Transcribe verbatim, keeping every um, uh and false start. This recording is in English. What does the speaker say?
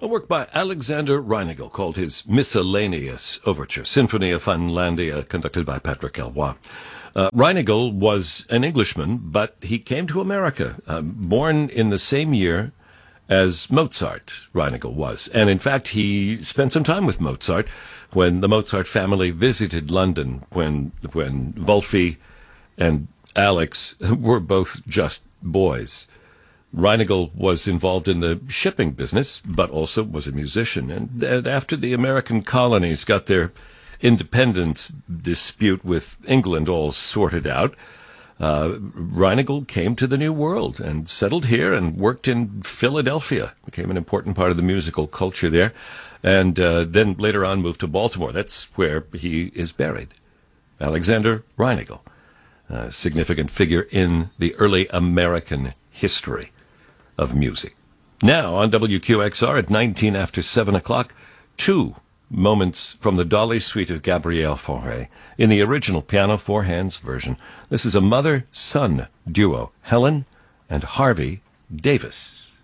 A work by Alexander Reinagel called his Miscellaneous Overture, Sinfonia Finlandia, conducted by Patrick Elroy. Uh, Reinagel was an Englishman, but he came to America, uh, born in the same year as Mozart, Reinagel was. And in fact, he spent some time with Mozart when the Mozart family visited London, when when Wolfi and Alex were both just boys. Reinagel was involved in the shipping business, but also was a musician. And, and after the American colonies got their independence dispute with England all sorted out, uh, Reinagel came to the New World and settled here and worked in Philadelphia, became an important part of the musical culture there, and uh, then later on moved to Baltimore. That's where he is buried. Alexander Reinagel, a significant figure in the early American history of music. Now on W Q X R at nineteen after seven o'clock, two moments from the Dolly Suite of Gabriel Fauré in the original piano four hands version. This is a mother-son duo, Helen and Harvey Davis.